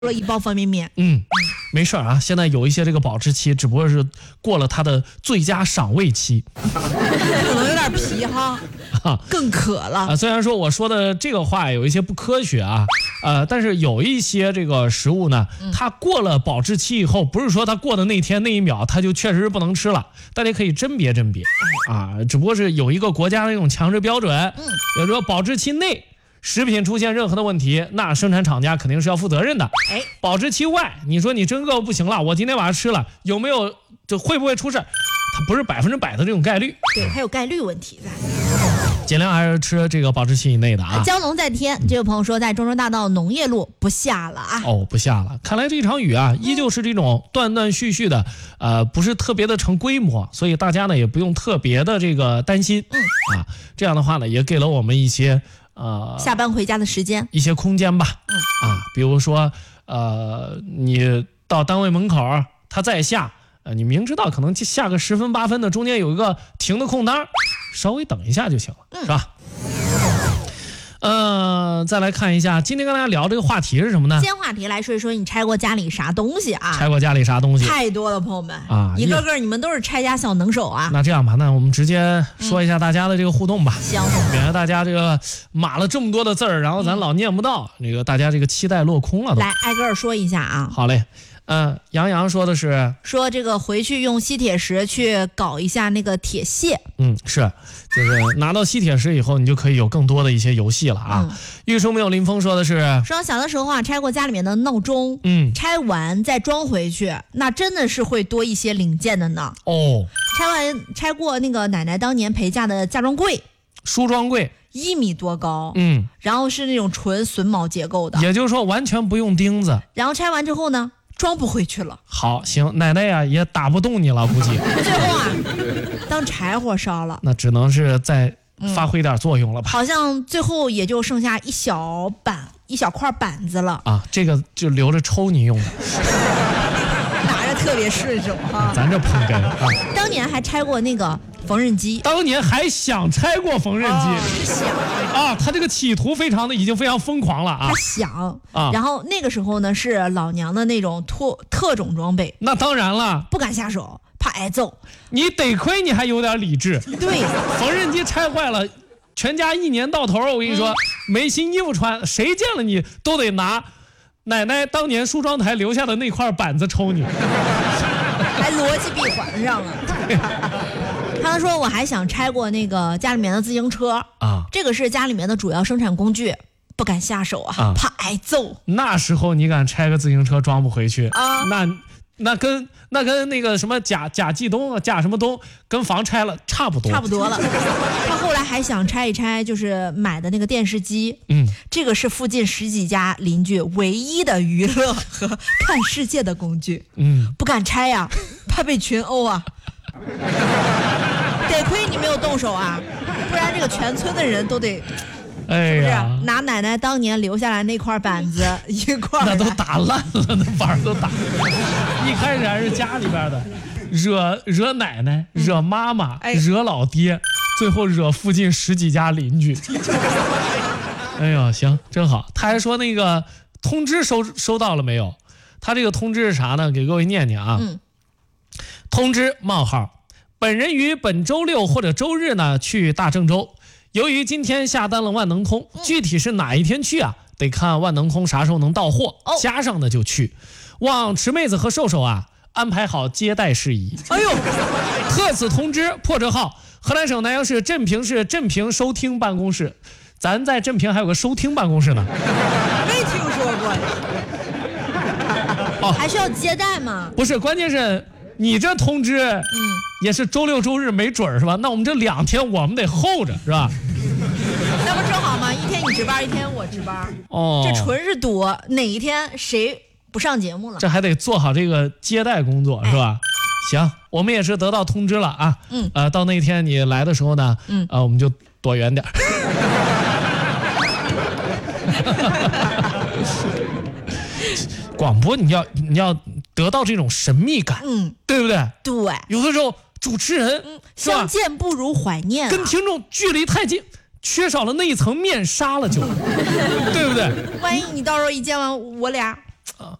了一包方便面。 没事啊，现在有一些这个保质期，只不过是过了它的最佳赏味期， 可能有点皮哈，更渴了虽然说我说的这个话有一些不科学啊，但是有一些这个食物呢，它过了保质期以后，不是说它过的那天那一秒它就确实不能吃了，大家可以甄别甄别啊，只不过是有一个国家的那种强制标准，也就是说保质期内食品出现任何的问题，那生产厂家肯定是要负责任的。保质期外，你说你真饿不行了，我今天晚上吃了，有没有就会不会出事？它不是100%的这种概率。 对，还有概率问题在。 尽量还是吃这个保质期以内的啊。 蛟龙在天，这位朋友说在中州大道农业路不下了啊。 不下了，看来这场雨啊，依旧是这种断断续续的，不是特别的成规模，所以大家呢也不用特别的这个担心。这样的话呢，也给了我们一些下班回家的时间， 一些空间吧。比如说你到单位门口，它再下，你明知道可能下个10分8分的，中间有一个停的空档，稍微等一下就行了，是吧？再来看一下，今天跟大家聊这个话题是什么呢？ 今天话题来说一说你拆过家里啥东西啊？ 拆过家里啥东西？ 太多了，朋友们啊，一个个你们都是拆家小能手啊。 那这样吧，那我们直接说一下大家的这个互动吧。 行， 免得大家这个码了这么多的字儿，然后咱老念不到，这个大家这个期待落空了都。 来，挨个说一下啊。 好嘞。杨洋说的是说这个回去用吸铁石去搞一下那个铁屑。 就是拿到吸铁石以后，你就可以有更多的一些游戏了啊。玉书没有林峰说的是说小的时候啊，拆过家里面的闹钟，拆完再装回去，那真的是会多一些零件的呢。拆过那个奶奶当年陪嫁的嫁妆柜、 梳妆柜 ，1米多高，然后是那种纯榫卯结构的， 也就是说完全不用钉子。 然后拆完之后呢，装不回去了。 好，行，奶奶呀也打不动你了，估计。 最后啊，当柴火烧了。 那只能是再发挥点作用了吧？ 好像最后也就剩下一小块板子了啊，这个就留着抽你用的。 拿着特别顺手哈。 咱这捧哏啊。 当年还拆过那个缝纫机， 当年还想拆过缝纫机， 是想啊，他这个企图已经非常疯狂了啊！ 他想啊，然后那个时候呢是老娘的那种特种装备， 那当然了， 不敢下手，怕挨揍。 你得亏你还有点理智。 对， 缝纫机拆坏了，全家一年到头，我跟你说，没新衣服穿，谁见了你都得拿奶奶当年梳妆台留下的那块板子抽你， 还逻辑闭环上了。他说我还想拆过那个家里面的自行车啊，这个是家里面的主要生产工具，不敢下手啊，怕挨揍。 那时候你敢拆个自行车装不回去啊？ 那跟那个什么甲季东啊，甲什么东跟房拆了差不多了。他后来还想拆一拆，就是买的那个电视机，这个是附近10几家邻居唯一的娱乐和看世界的工具，不敢拆呀，怕被群殴啊。得亏你没有动手啊，不然这个全村的人都得，是不是拿奶奶当年留下来那块板子一块儿， 那都打烂了，那板都打烂。一开始还是家里边的，惹奶奶，惹妈妈，惹老爹，最后惹附近10几家邻居。哎呦，行，真好。他还说那个通知收到了没有？他这个通知是啥呢？给各位念念啊。通知：本人于本周六或者周日呢去大郑州，由于今天下单了万能通，具体是哪一天去啊，得看万能通啥时候能到货，加上呢就去。望池妹子和瘦瘦啊安排好接待事宜。哎呦，特此通知：河南省南阳市镇平市镇平收听办公室。咱在镇平还有个收听办公室呢， 没听说过。还需要接待吗？ 不是，关键是你这通知，也是周六周日没准是吧？那我们这2天我们得候着是吧？ 那不正好吗？一天你值班，一天我值班。这纯是赌哪一天谁不上节目了。 这还得做好这个接待工作是吧？行，我们也是得到通知了啊。到那天你来的时候呢，我们就躲远点。广播你要得到这种神秘感，对不对？ 对， 有的时候主持人相见不如怀念， 跟听众距离太近，缺少了那一层面纱了就，对不对？ 万一你到时候一见完我俩啊。